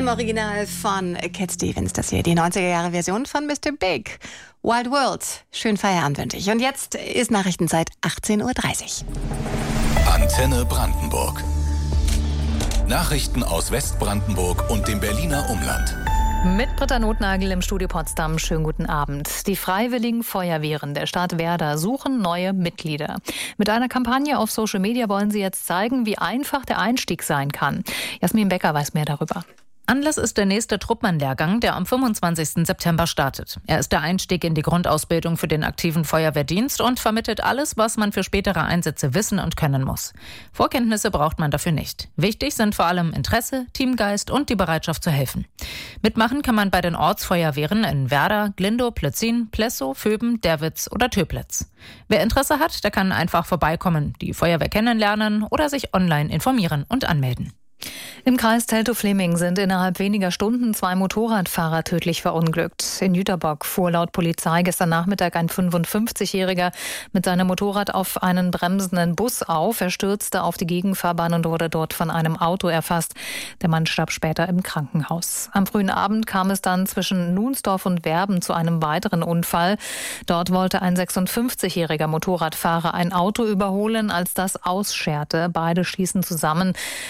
Im Original von Cat Stevens, das hier die 90er-Jahre-Version von Mr. Big. Wild World. Schönen Feierabend wünsche ich. Und jetzt ist Nachrichtenzeit 18:30 Uhr. Antenne Brandenburg. Nachrichten aus Westbrandenburg und dem Berliner Umland. Mit Britta Notnagel im Studio Potsdam. Schönen guten Abend. Die Freiwilligen Feuerwehren der Stadt Werder suchen neue Mitglieder. Mit einer Kampagne auf Social Media wollen sie jetzt zeigen, wie einfach der Einstieg sein kann. Jasmin Becker weiß mehr darüber. Anlass ist der nächste Truppmannlehrgang, der am 25. September startet. Er ist der Einstieg in die Grundausbildung für den aktiven Feuerwehrdienst und vermittelt alles, was man für spätere Einsätze wissen und können muss. Vorkenntnisse braucht man dafür nicht. Wichtig sind vor allem Interesse, Teamgeist und die Bereitschaft zu helfen. Mitmachen kann man bei den Ortsfeuerwehren in Werder, Glindow, Plötzin, Plessow, Vöben, Derwitz oder Töplitz. Wer Interesse hat, der kann einfach vorbeikommen, die Feuerwehr kennenlernen oder sich online informieren und anmelden. Im Kreis Teltow-Fleming sind innerhalb weniger Stunden 2 Motorradfahrer tödlich verunglückt. In Jüterbock fuhr laut Polizei gestern Nachmittag ein 55-Jähriger mit seinem Motorrad auf einen bremsenden Bus auf. Er stürzte auf die Gegenfahrbahn und wurde dort von einem Auto erfasst. Der Mann starb später im Krankenhaus. Am frühen Abend kam es dann zwischen Nunsdorf und Werben zu einem weiteren Unfall. Dort wollte ein 56-jähriger Motorradfahrer ein Auto überholen, als das ausscherte. Beide stießen zusammen.